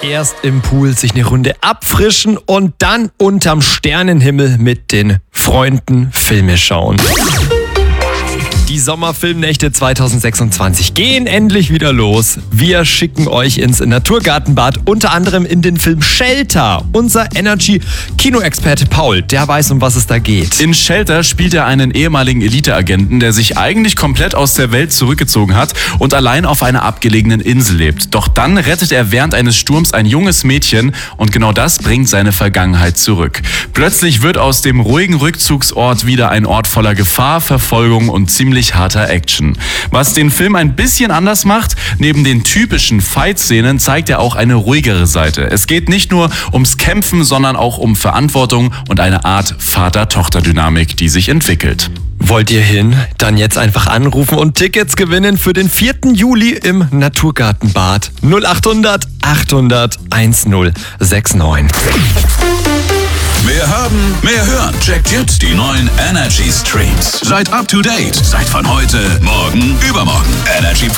Erst im Pool sich eine Runde abfrischen und dann unterm Sternenhimmel mit den Freunden Filme schauen. Die Sommerfilmnächte 2026 gehen endlich wieder los. Wir schicken euch ins Naturgartenbad, unter anderem in den Film Shelter. Unser Energy-Kinoexperte Paul, der weiß, um was es da geht. In Shelter spielt er einen ehemaligen Eliteagenten, der sich eigentlich komplett aus der Welt zurückgezogen hat und allein auf einer abgelegenen Insel lebt. Doch dann rettet er während eines Sturms ein junges Mädchen und genau das bringt seine Vergangenheit zurück. Plötzlich wird aus dem ruhigen Rückzugsort wieder ein Ort voller Gefahr, Verfolgung und ziemlich harter Action. Was den Film ein bisschen anders macht, neben den typischen Fight-Szenen zeigt er auch eine ruhigere Seite. Es geht nicht nur ums Kämpfen, sondern auch um Verantwortung und eine Art Vater-Tochter-Dynamik, die sich entwickelt. Wollt ihr hin? Dann jetzt einfach anrufen und Tickets gewinnen für den 4. Juli im Naturgartenbad. 0800 800 1069. Mehr haben, mehr hören. Checkt jetzt die neuen Energy Streams. Seid up to date. Seid von heute, morgen, übermorgen. Energy